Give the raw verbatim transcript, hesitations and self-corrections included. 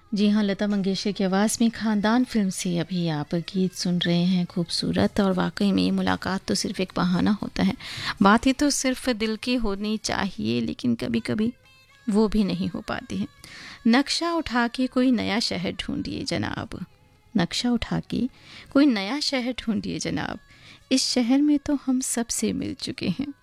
जी हाँ, लता मंगेशकर की आवाज़ में खानदान फिल्म से अभी आप गीत सुन रहे हैं, खूबसूरत। और वाकई में ये मुलाकात तो सिर्फ़ एक बहाना होता है, बातें तो सिर्फ़ दिल की होनी चाहिए, लेकिन कभी कभी वो भी नहीं हो पाती है। नक्शा उठा के कोई नया शहर ढूंढिए जनाब, नक्शा उठा के कोई नया शहर ढूंढिए जनाब, इस शहर में तो हम सब से मिल चुके हैं।